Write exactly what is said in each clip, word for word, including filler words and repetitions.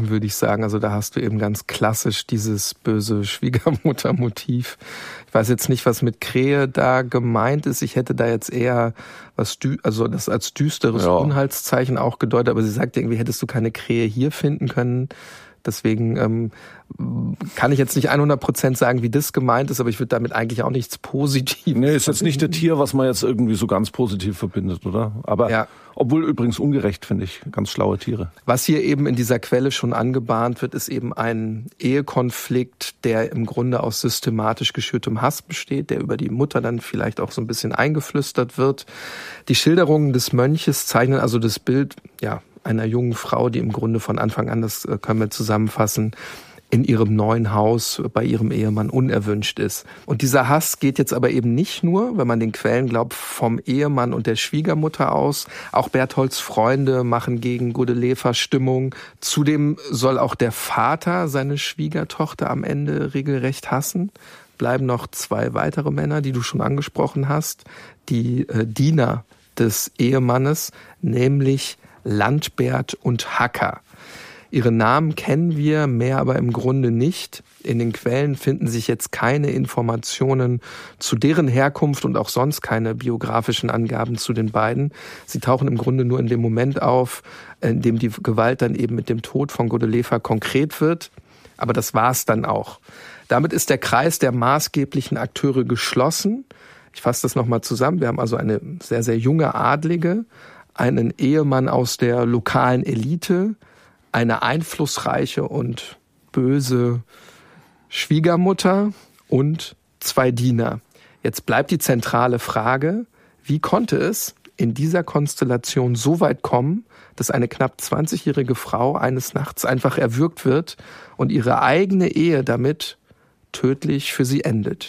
Beziehungen, würde ich sagen. Also da hast du eben ganz klassisch dieses böse Schwiegermuttermotiv. Ich weiß jetzt nicht, was mit Krähe da gemeint ist. Ich hätte da jetzt eher was, dü- also das als düsteres ja. Unheilszeichen auch gedeutet. Aber sie sagt irgendwie, hättest du keine Krähe hier finden können. Deswegen ähm, kann ich jetzt nicht hundert Prozent sagen, wie das gemeint ist, aber ich würde damit eigentlich auch nichts Positives. Nee, ist jetzt nicht der Tier, was man jetzt irgendwie so ganz positiv verbindet, oder? Aber ja. Obwohl übrigens ungerecht, finde ich. Ganz schlaue Tiere. Was hier eben in dieser Quelle schon angebahnt wird, ist eben ein Ehekonflikt, der im Grunde aus systematisch geschürtem Hass besteht, der über die Mutter dann vielleicht auch so ein bisschen eingeflüstert wird. Die Schilderungen des Mönches zeichnen also das Bild, ja, einer jungen Frau, die im Grunde von Anfang an, das können wir zusammenfassen, in ihrem neuen Haus bei ihrem Ehemann unerwünscht ist. Und dieser Hass geht jetzt aber eben nicht nur, wenn man den Quellen glaubt, vom Ehemann und der Schwiegermutter aus. Auch Bertholds Freunde machen gegen Godelever Stimmung. Zudem soll auch der Vater seine Schwiegertochter am Ende regelrecht hassen. Bleiben noch zwei weitere Männer, die du schon angesprochen hast. Die äh, Diener des Ehemannes, nämlich Landbert und Hacker. Ihre Namen kennen wir, mehr aber im Grunde nicht. In den Quellen finden sich jetzt keine Informationen zu deren Herkunft und auch sonst keine biografischen Angaben zu den beiden. Sie tauchen im Grunde nur in dem Moment auf, in dem die Gewalt dann eben mit dem Tod von Godelever konkret wird. Aber das war's dann auch. Damit ist der Kreis der maßgeblichen Akteure geschlossen. Ich fasse das nochmal zusammen. Wir haben also eine sehr, sehr junge Adlige, einen Ehemann aus der lokalen Elite, eine einflussreiche und böse Schwiegermutter und zwei Diener. Jetzt bleibt die zentrale Frage, wie konnte es in dieser Konstellation so weit kommen, dass eine knapp zwanzigjährige Frau eines Nachts einfach erwürgt wird und ihre eigene Ehe damit tödlich für sie endet?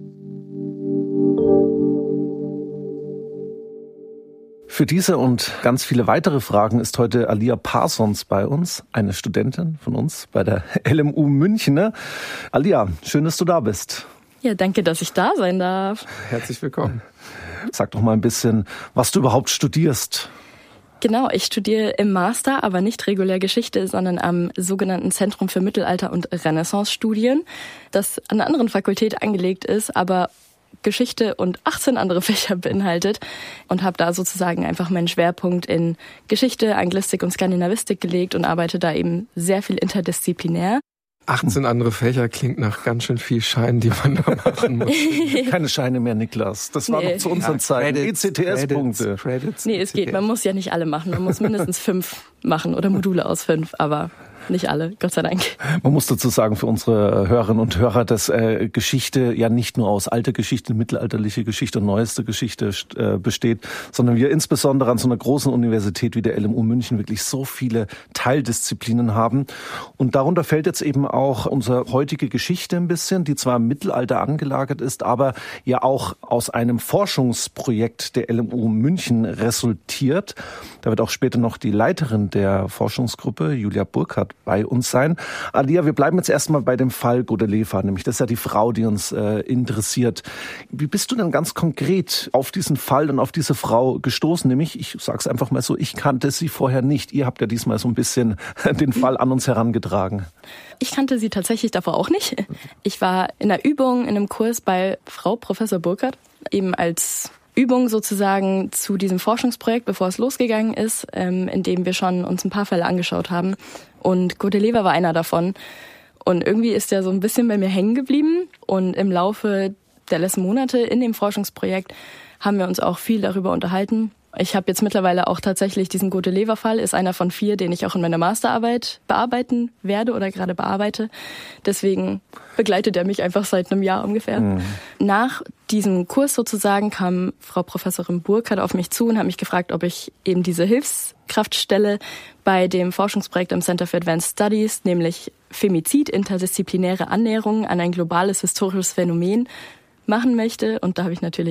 Für diese und ganz viele weitere Fragen ist heute Alia Parsons bei uns, eine Studentin von uns bei der L M U München. Alia, schön, dass du da bist. Ja, danke, dass ich da sein darf. Herzlich willkommen. Sag doch mal ein bisschen, was du überhaupt studierst. Genau, ich studiere im Master, aber nicht regulär Geschichte, sondern am sogenannten Zentrum für Mittelalter- und Renaissance-Studien, das an einer anderen Fakultät angelegt ist, aber Geschichte und achtzehn andere Fächer beinhaltet und habe da sozusagen einfach meinen Schwerpunkt in Geschichte, Anglistik und Skandinavistik gelegt und arbeite da eben sehr viel interdisziplinär. achtzehn andere Fächer klingt nach ganz schön viel Scheinen, die man da machen muss. Keine Scheine mehr, Niklas. Das war nee. noch zu unseren ja, Zeiten. E C T S-Punkte. Nee, es geht. Man muss ja nicht alle machen. Man muss mindestens fünf machen oder Module aus fünf, aber nicht alle, Gott sei Dank. Man muss dazu sagen, für unsere Hörerinnen und Hörer, dass äh, Geschichte ja nicht nur aus alter Geschichte, mittelalterliche Geschichte und neueste Geschichte äh, besteht, sondern wir insbesondere an so einer großen Universität wie der L M U München wirklich so viele Teildisziplinen haben. Und darunter fällt jetzt eben auch unsere heutige Geschichte ein bisschen, die zwar im Mittelalter angelagert ist, aber ja auch aus einem Forschungsprojekt der L M U München resultiert. Da wird auch später noch die Leiterin der Forschungsgruppe, Julia Burkhardt, bei uns sein. Alia, wir bleiben jetzt erstmal bei dem Fall Godelever, nämlich das ist ja die Frau, die uns äh, interessiert. Wie bist du denn ganz konkret auf diesen Fall und auf diese Frau gestoßen? Nämlich, ich sag's einfach mal so, ich kannte sie vorher nicht. Ihr habt ja diesmal so ein bisschen den Fall an uns herangetragen. Ich kannte sie tatsächlich davor auch nicht. Ich war in einer Übung, in einem Kurs bei Frau Professor Burkhardt, eben als Übung sozusagen zu diesem Forschungsprojekt, bevor es losgegangen ist, ähm, in dem wir schon uns ein paar Fälle angeschaut haben. Und Godelever war einer davon. Und irgendwie ist der so ein bisschen bei mir hängen geblieben. Und im Laufe der letzten Monate in dem Forschungsprojekt haben wir uns auch viel darüber unterhalten. Ich habe jetzt mittlerweile auch tatsächlich diesen Godelever-Fall, ist einer von vier, den ich auch in meiner Masterarbeit bearbeiten werde oder gerade bearbeite. Deswegen begleitet er mich einfach seit einem Jahr ungefähr. Mhm. Nach diesem Kurs sozusagen kam Frau Professorin Burkhardt auf mich zu und hat mich gefragt, ob ich eben diese Hilfskraftstelle bei dem Forschungsprojekt im Center for Advanced Studies, nämlich Femizid, interdisziplinäre Annäherung an ein globales historisches Phänomen, machen möchte. Und da habe ich natürlich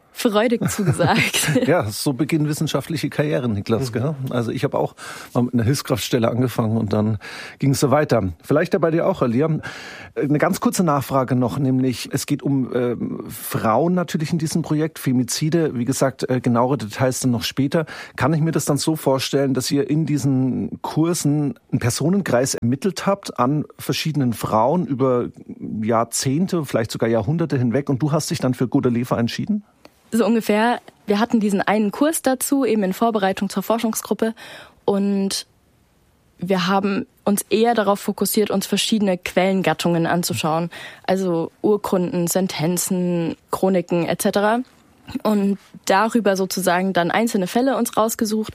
freudig zugesagt. Ja, so beginnen wissenschaftliche Karrieren, Niklas. Gell? Also ich habe auch mal mit einer Hilfskraftstelle angefangen und dann ging es so weiter. Vielleicht ja bei dir auch, Alia. Eine ganz kurze Nachfrage noch, nämlich es geht um äh, Frauen natürlich in diesem Projekt, Femizide. Wie gesagt, äh, genauere Details dann noch später. Kann ich mir das dann so vorstellen, dass ihr in diesen Kursen einen Personenkreis ermittelt habt an verschiedenen Frauen über Jahrzehnte, vielleicht sogar Jahrhunderte hinweg und du hast dich dann für Godelieva entschieden? So ungefähr. Wir hatten diesen einen Kurs dazu, eben in Vorbereitung zur Forschungsgruppe. Und wir haben uns eher darauf fokussiert, uns verschiedene Quellengattungen anzuschauen. Also Urkunden, Sentenzen, Chroniken et cetera. Und darüber sozusagen dann einzelne Fälle uns rausgesucht,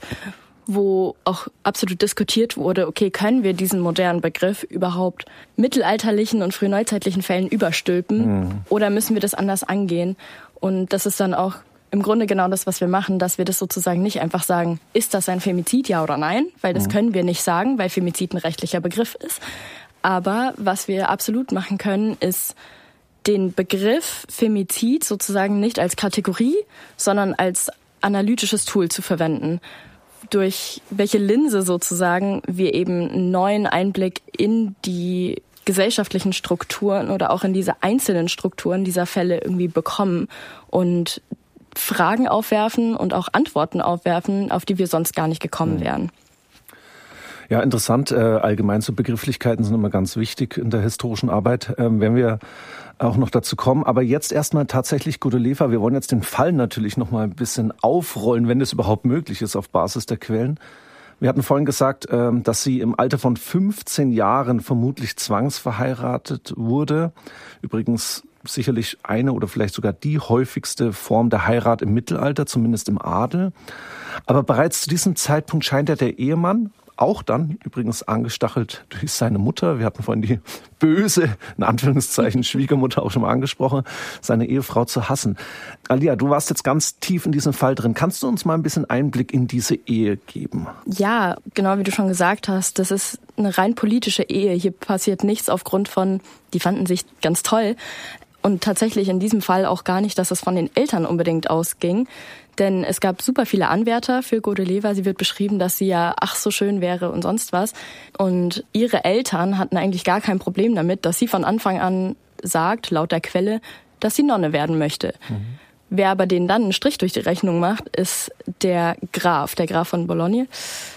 wo auch absolut diskutiert wurde, okay, können wir diesen modernen Begriff überhaupt mittelalterlichen und frühneuzeitlichen Fällen überstülpen mhm. oder müssen wir das anders angehen? Und das ist dann auch im Grunde genau das, was wir machen, dass wir das sozusagen nicht einfach sagen, ist das ein Femizid, ja oder nein? Weil das mhm. können wir nicht sagen, weil Femizid ein rechtlicher Begriff ist. Aber was wir absolut machen können, ist den Begriff Femizid sozusagen nicht als Kategorie, sondern als analytisches Tool zu verwenden. Durch welche Linse sozusagen wir eben einen neuen Einblick in die gesellschaftlichen Strukturen oder auch in diese einzelnen Strukturen dieser Fälle irgendwie bekommen und Fragen aufwerfen und auch Antworten aufwerfen, auf die wir sonst gar nicht gekommen wären. Ja, interessant. Äh, allgemein so Begrifflichkeiten sind immer ganz wichtig in der historischen Arbeit. Ähm, werden wir auch noch dazu kommen. Aber jetzt erstmal tatsächlich Godelieva. Wir wollen jetzt den Fall natürlich noch mal ein bisschen aufrollen, wenn das überhaupt möglich ist auf Basis der Quellen. Wir hatten vorhin gesagt, dass sie im Alter von fünfzehn Jahren vermutlich zwangsverheiratet wurde. Übrigens sicherlich eine oder vielleicht sogar die häufigste Form der Heirat im Mittelalter, zumindest im Adel. Aber bereits zu diesem Zeitpunkt scheint ja der Ehemann, auch dann übrigens angestachelt durch seine Mutter, wir hatten vorhin die böse, in Anführungszeichen, Schwiegermutter auch schon mal angesprochen, seine Ehefrau zu hassen. Alia, du warst jetzt ganz tief in diesem Fall drin. Kannst du uns mal ein bisschen Einblick in diese Ehe geben? Ja, genau wie du schon gesagt hast, das ist eine rein politische Ehe. Hier passiert nichts aufgrund von, die fanden sich ganz toll. Und tatsächlich in diesem Fall auch gar nicht, dass es von den Eltern unbedingt ausging. Denn es gab super viele Anwärter für Godelieva. Sie wird beschrieben, dass sie ja ach so schön wäre und sonst was. Und ihre Eltern hatten eigentlich gar kein Problem damit, dass sie von Anfang an sagt, laut der Quelle, dass sie Nonne werden möchte. Mhm. Wer aber denen dann einen Strich durch die Rechnung macht, ist der Graf, der Graf von Bologne,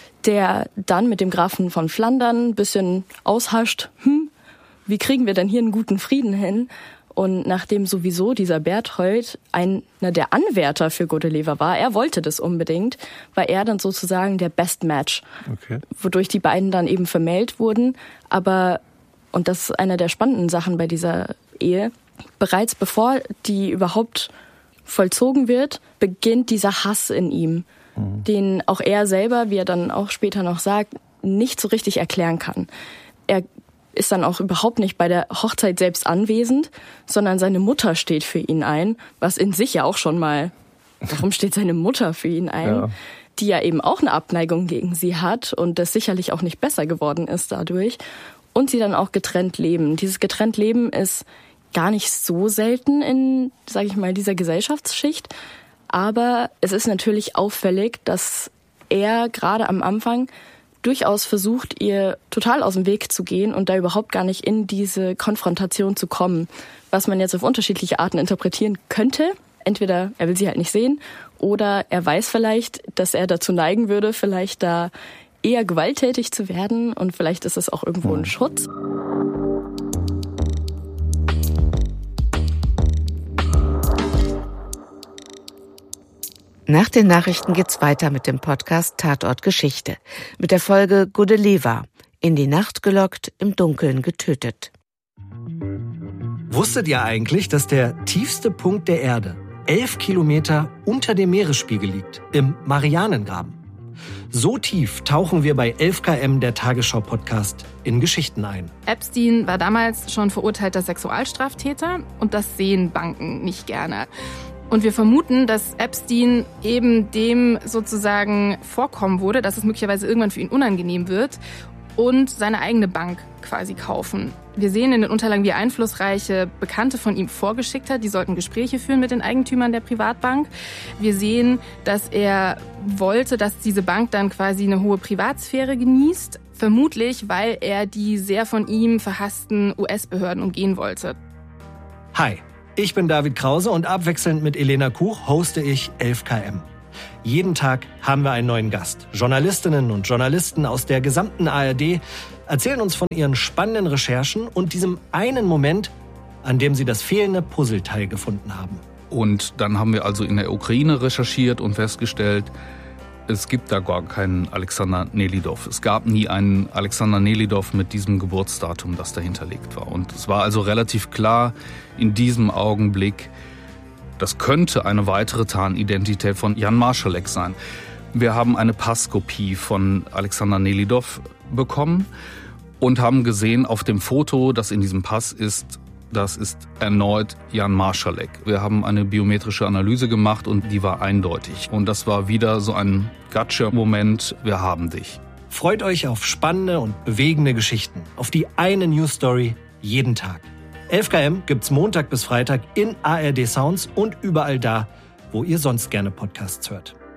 der dann mit dem Grafen von Flandern ein bisschen aushascht, hm, wie kriegen wir denn hier einen guten Frieden hin? Und nachdem sowieso dieser Berthold einer der Anwärter für Godelieva war, er wollte das unbedingt, war er dann sozusagen der Best Match. Okay. Wodurch die beiden dann eben vermählt wurden. Aber, und das ist einer der spannenden Sachen bei dieser Ehe, bereits bevor die überhaupt vollzogen wird, beginnt dieser Hass in ihm, mhm. den auch er selber, wie er dann auch später noch sagt, nicht so richtig erklären kann. Er ist dann auch überhaupt nicht bei der Hochzeit selbst anwesend, sondern seine Mutter steht für ihn ein, was in sich ja auch schon mal, warum steht seine Mutter für ihn ein, ja. die ja eben auch eine Abneigung gegen sie hat und das sicherlich auch nicht besser geworden ist dadurch und sie dann auch getrennt leben. Dieses getrennt Leben ist gar nicht so selten in, sage ich mal, dieser Gesellschaftsschicht, aber es ist natürlich auffällig, dass er gerade am Anfang durchaus versucht, ihr total aus dem Weg zu gehen und da überhaupt gar nicht in diese Konfrontation zu kommen, was man jetzt auf unterschiedliche Arten interpretieren könnte. Entweder er will sie halt nicht sehen oder er weiß vielleicht, dass er dazu neigen würde, vielleicht da eher gewalttätig zu werden und vielleicht ist es auch irgendwo ein Schutz. Nach den Nachrichten geht's weiter mit dem Podcast Tatort Geschichte. Mit der Folge Godelieva. In die Nacht gelockt, im Dunkeln getötet. Wusstet ihr eigentlich, dass der tiefste Punkt der Erde elf Kilometer unter dem Meeresspiegel liegt? Im Marianengraben. So tief tauchen wir bei elf Kilometer der Tagesschau-Podcast in Geschichten ein. Epstein war damals schon verurteilter Sexualstraftäter und das sehen Banken nicht gerne. Und wir vermuten, dass Epstein eben dem sozusagen vorkommen wurde, dass es möglicherweise irgendwann für ihn unangenehm wird und seine eigene Bank quasi kaufen. Wir sehen in den Unterlagen, wie einflussreiche Bekannte von ihm vorgeschickt hat. Die sollten Gespräche führen mit den Eigentümern der Privatbank. Wir sehen, dass er wollte, dass diese Bank dann quasi eine hohe Privatsphäre genießt. Vermutlich, weil er die sehr von ihm verhassten U S-Behörden umgehen wollte. Hi, ich bin David Krause und abwechselnd mit Elena Kuch hoste ich elf K M. Jeden Tag haben wir einen neuen Gast. Journalistinnen und Journalisten aus der gesamten A R D erzählen uns von ihren spannenden Recherchen und diesem einen Moment, an dem sie das fehlende Puzzleteil gefunden haben. Und dann haben wir also in der Ukraine recherchiert und festgestellt, es gibt da gar keinen Alexander Nelidow. Es gab nie einen Alexander Nelidow mit diesem Geburtsdatum, das dahinterlegt war. Und es war also relativ klar in diesem Augenblick, das könnte eine weitere Tarnidentität von Jan Marschalek sein. Wir haben eine Passkopie von Alexander Nelidow bekommen und haben gesehen, auf dem Foto, das in diesem Pass ist, das ist erneut Jan Marschalek. Wir haben eine biometrische Analyse gemacht und die war eindeutig. Und das war wieder so ein Gotcha-Moment, wir haben dich. Freut euch auf spannende und bewegende Geschichten, auf die eine News-Story jeden Tag. elf K M gibt's Montag bis Freitag in A R D Sounds und überall da, wo ihr sonst gerne Podcasts hört.